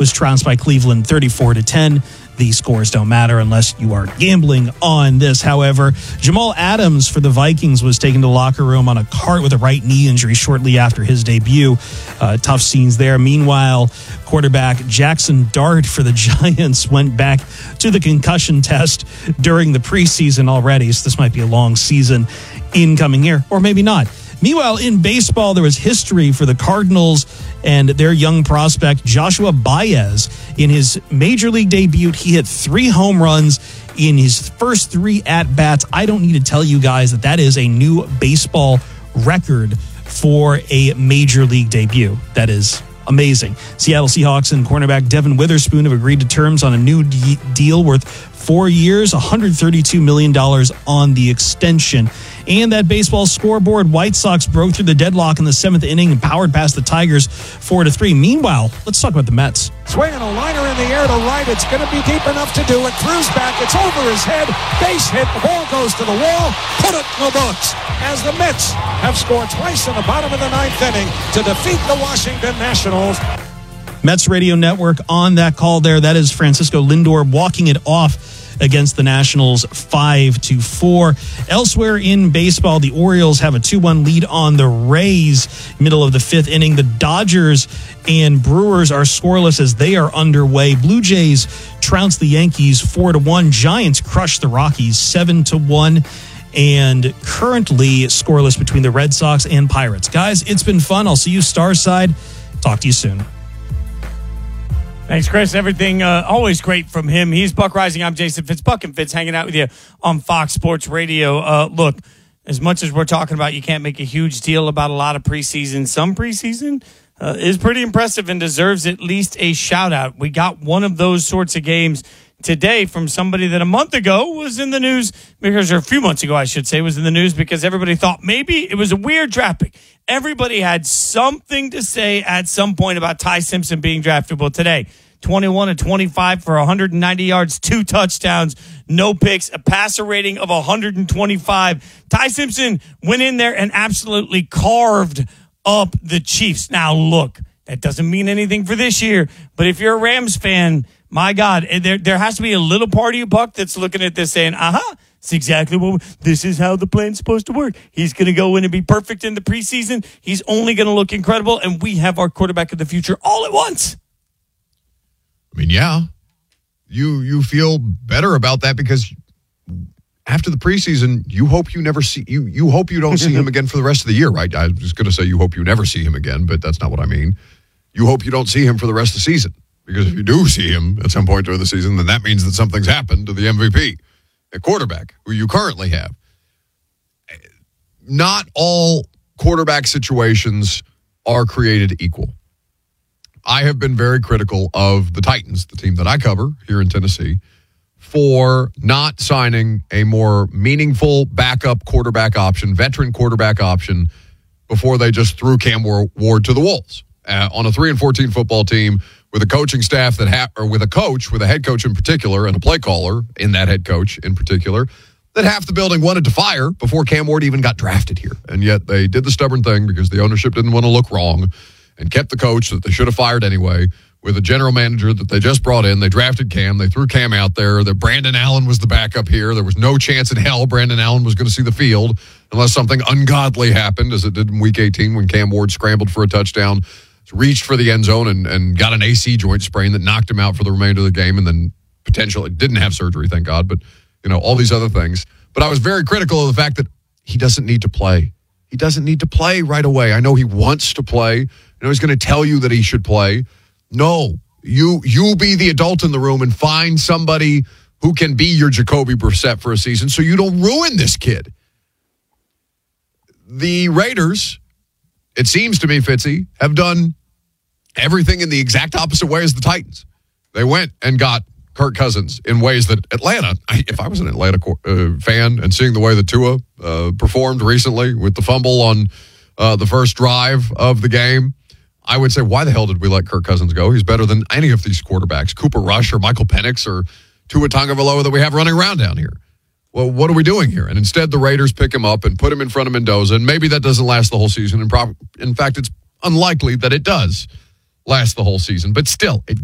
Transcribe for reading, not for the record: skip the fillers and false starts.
was trounced by Cleveland 34-10. The scores don't matter unless you are gambling on this. However, Jamal Adams for the Vikings was taken to the locker room on a cart with a right knee injury shortly after his debut. Tough scenes there. Meanwhile, quarterback Jackson Dart for the Giants went back to the concussion test during the preseason already. So this might be a long season incoming here, or maybe not. Meanwhile, in baseball, there was history for the Cardinals and their young prospect, Joshua Baez. In his major league debut, he hit 3 home runs in his first 3 at-bats. I don't need to tell you guys that is a new baseball record for a major league debut. That is amazing. Seattle Seahawks and cornerback Devin Witherspoon have agreed to terms on a new deal worth 4 years, $132 million on the extension. And that baseball scoreboard, White Sox broke through the deadlock in the 7th inning and powered past the Tigers 4-3. Meanwhile, let's talk about the Mets. Swinging a liner in the air to right. It's going to be deep enough to do it. Cruz back. It's over his head. Base hit. The ball goes to the wall. Put it in the books. As the Mets have scored twice in the bottom of the 9th inning to defeat the Washington Nationals. Mets Radio Network on that call there. That is Francisco Lindor walking it off against the Nationals 5-4. Elsewhere in baseball, the Orioles have a 2-1 lead on the Rays. Middle of the 5th inning, the Dodgers and Brewers are scoreless as they are underway. Blue Jays trounce the Yankees 4-1. Giants crush the Rockies 7-1. And currently scoreless between the Red Sox and Pirates. Guys, it's been fun. I'll see you Starside. Talk to you soon. Thanks, Chris. Everything always great from him. He's Buck Rising. I'm Jason Fitz. Buck and Fitz hanging out with you on Fox Sports Radio. Look, as much as we're talking about, you can't make a huge deal about a lot of preseason. Some preseason is pretty impressive and deserves at least a shout out. We got one of those sorts of games today from somebody that a month ago was in the news, or a few months ago, I should say, was in the news because everybody thought maybe it was a weird draft pick. Everybody had something to say at some point about Ty Simpson being drafted. Well, today, 21-25 for 190 yards, 2 touchdowns, no picks, a passer rating of 125. Ty Simpson went in there and absolutely carved up the Chiefs. Now, look, that doesn't mean anything for this year, but if you're a Rams fan, my God, there has to be a little part of you, Buck, that's looking at this saying, it's exactly this is how the plan's supposed to work. He's going to go in and be perfect in the preseason. He's only going to look incredible, and we have our quarterback of the future all at once. I mean, yeah, you feel better about that because after the preseason, you hope you never see you hope you don't see him again for the rest of the year, right? I was going to say you hope you never see him again, but that's not what I mean. You hope you don't see him for the rest of the season. Because if you do see him at some point during the season, then that means that something's happened to the MVP, a quarterback, who you currently have. Not all quarterback situations are created equal. I have been very critical of the Titans, the team that I cover here in Tennessee, for not signing a more meaningful backup quarterback option, veteran quarterback option, before they just threw Cam Ward to the wolves. On a 3-14 football team, with a coaching staff with a head coach in particular, and a play caller in that head coach in particular, that half the building wanted to fire before Cam Ward even got drafted here. And yet they did the stubborn thing because the ownership didn't want to look wrong and kept the coach that they should have fired anyway with a general manager that they just brought in. They drafted Cam. They threw Cam out there. That Brandon Allen was the backup here. There was no chance in hell Brandon Allen was going to see the field unless something ungodly happened, as it did in Week 18 when Cam Ward scrambled for a touchdown, reached for the end zone and got an AC joint sprain that knocked him out for the remainder of the game, and then potentially didn't have surgery, thank God, but all these other things. But I was very critical of the fact that he doesn't need to play. He doesn't need to play right away. I know he wants to play. I know he's going to tell you that he should play. No, you be the adult in the room and find somebody who can be your Jacoby Brissett for a season so you don't ruin this kid. The Raiders, it seems to me, Fitzy, have done everything in the exact opposite way as the Titans. They went and got Kirk Cousins in ways that Atlanta, if I was an Atlanta fan and seeing the way that Tua performed recently with the fumble on the first drive of the game, I would say, why the hell did we let Kirk Cousins go? He's better than any of these quarterbacks, Cooper Rush or Michael Penix or Tua Tagovailoa that we have running around down here. Well, what are we doing here? And instead, the Raiders pick him up and put him in front of Mendoza, and maybe that doesn't last the whole season. In fact, it's unlikely that it does last the whole season. But still, it